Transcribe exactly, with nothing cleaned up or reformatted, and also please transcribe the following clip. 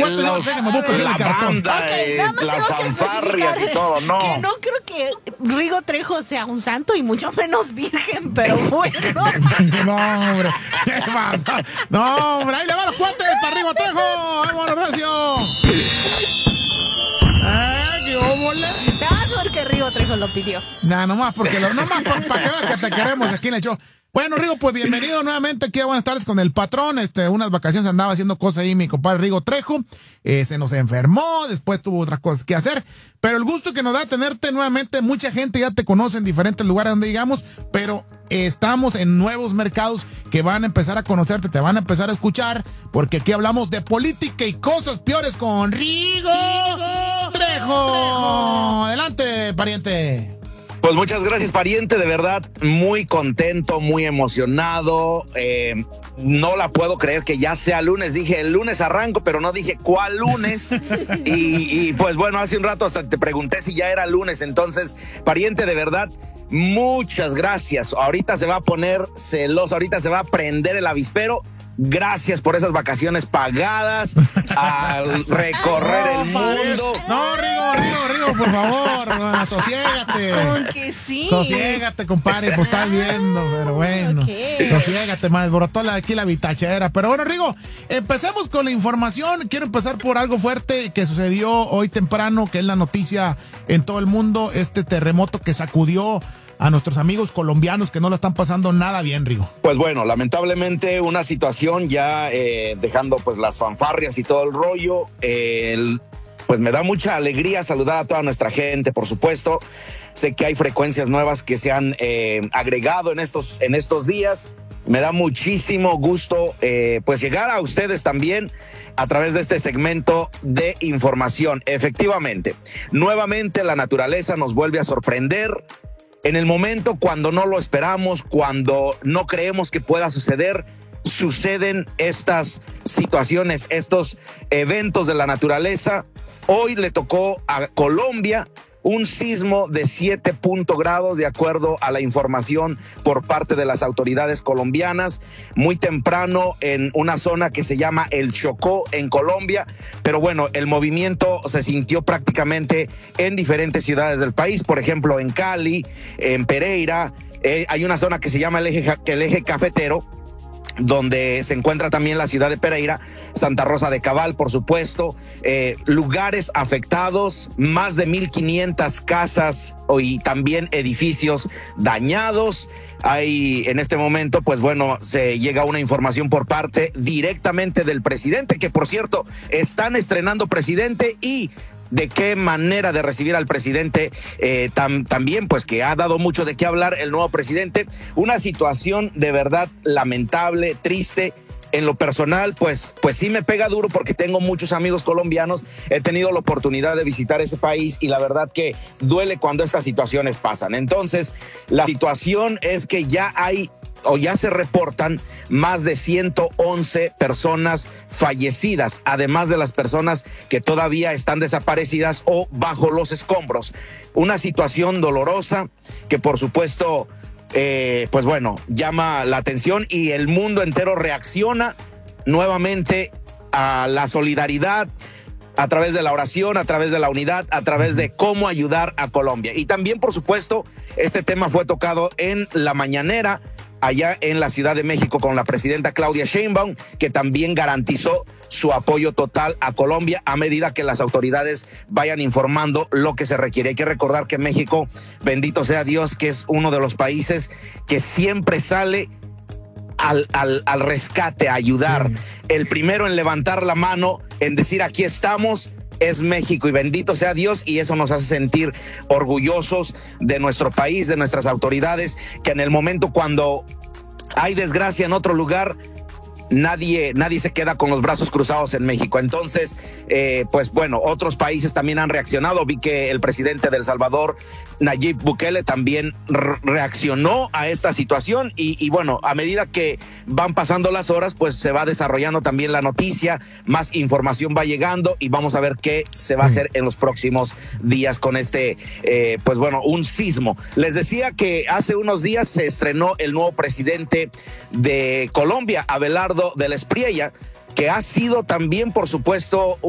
cuates, los, déjame, voy a coger la el cartón. banda, Ok, eh, nada más las tengo que fanfarrias y todo, no. Que no creo que Rigo Trejo sea un santo y mucho menos virgen, pero bueno. No, hombre, ¿qué pasa? No, hombre, ahí le van los cuates para Rigo Trejo. ¡Vámonos, Recio! ¡Ay, qué óvole! Nada más porque Rigo Trejo lo pidió. Nah, nomás porque lo, nomás para pa que veas que te queremos aquí en el show. Bueno, Rigo, pues bienvenido nuevamente aquí a Buenas Tardes con el patrón. Este, unas vacaciones andaba haciendo cosas ahí mi compadre Rigo Trejo. Eh, se nos enfermó, después tuvo otras cosas que hacer. Pero el gusto que nos da tenerte nuevamente, mucha gente ya te conoce en diferentes lugares donde digamos, pero eh, estamos en nuevos mercados que van a empezar a conocerte, te van a empezar a escuchar, porque aquí hablamos de política y cosas peores con Rigo Trejo. Trejo. Adelante, pariente. Pues muchas gracias, pariente, de verdad, muy contento, muy emocionado, eh, no la puedo creer que ya sea lunes, dije el lunes arranco, pero no dije cuál lunes, y, y pues bueno, hace un rato hasta te pregunté si ya era lunes, entonces, pariente, de verdad, muchas gracias, ahorita se va a poner celoso, ahorita se va a prender el avispero. Gracias por esas vacaciones pagadas, al recorrer el mundo. No, Rigo, Rigo, Rigo, por favor, sosiégate. Con que sí. Sosiégate, compadre, pues estás viendo, pero bueno. Okay. Sosiégate, más alborotó aquí la bitachera. Pero bueno, Rigo, empecemos con la información. Quiero empezar por algo fuerte que sucedió hoy temprano, que es la noticia en todo el mundo, este terremoto que sacudió a nuestros amigos colombianos que no la están pasando nada bien, Rigo. Pues bueno, lamentablemente una situación ya eh, dejando pues las fanfarrias y todo el rollo, eh, el, pues me da mucha alegría saludar a toda nuestra gente, por supuesto. Sé que hay frecuencias nuevas que se han eh, agregado en estos, en estos días. Me da muchísimo gusto eh, pues llegar a ustedes también a través de este segmento de información. Efectivamente, nuevamente la naturaleza nos vuelve a sorprender. En el momento cuando no lo esperamos, cuando no creemos que pueda suceder, suceden estas situaciones, estos eventos de la naturaleza. Hoy le tocó a Colombia un sismo de siete punto grados de acuerdo a la información por parte de las autoridades colombianas, muy temprano en una zona que se llama El Chocó en Colombia, pero bueno, el movimiento se sintió prácticamente en diferentes ciudades del país, por ejemplo en Cali, en Pereira, eh, hay una zona que se llama el eje, el eje cafetero, donde se encuentra también la ciudad de Pereira, Santa Rosa de Cabal, por supuesto, eh, lugares afectados, más de mil quinientas casas y también edificios dañados. Hay en este momento, pues bueno, se llega una información por parte directamente del presidente, que por cierto, están estrenando presidente y de qué manera de recibir al presidente, eh, tam, también pues que ha dado mucho de qué hablar el nuevo presidente, una situación de verdad lamentable, triste. En lo personal, pues, pues sí me pega duro porque tengo muchos amigos colombianos, he tenido la oportunidad de visitar ese país y la verdad que duele cuando estas situaciones pasan. Entonces, la situación es que ya hay o ya se reportan más de ciento once personas fallecidas, además de las personas que todavía están desaparecidas o bajo los escombros. Una situación dolorosa que por supuesto, eh, pues bueno, llama la atención y el mundo entero reacciona nuevamente a la solidaridad, a través de la oración, a través de la unidad, a través de cómo ayudar a Colombia. Y también, por supuesto, este tema fue tocado en la mañanera allá en la Ciudad de México con la presidenta Claudia Sheinbaum, que también garantizó su apoyo total a Colombia a medida que las autoridades vayan informando lo que se requiere. Hay que recordar que México, bendito sea Dios, que es uno de los países que siempre sale al, al, al rescate, a ayudar. Sí. El primero en levantar la mano, en decir aquí estamos, es México, y bendito sea Dios, y eso nos hace sentir orgullosos de nuestro país, de nuestras autoridades, que en el momento cuando hay desgracia en otro lugar, Nadie, nadie se queda con los brazos cruzados en México. Entonces, eh, pues bueno, otros países también han reaccionado. Vi que el presidente de El Salvador, Nayib Bukele, también re- reaccionó a esta situación y, y bueno, a medida que van pasando las horas, pues se va desarrollando también la noticia, más información va llegando y vamos a ver qué se va a hacer en los próximos días con este, eh, pues bueno, un sismo. Les decía que hace unos días se estrenó el nuevo presidente de Colombia, Abelardo de la Espriella, que ha sido también, por supuesto,